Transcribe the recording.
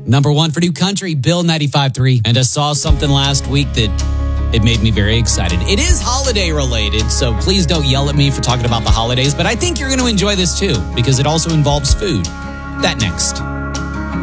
Number 1 for New Country, Bill 95.3. And I saw something last week that it made me very excited. It is holiday related, so please don't yell at me for talking about the holidays, but I think you're going to enjoy this too, because it also involves food. That next.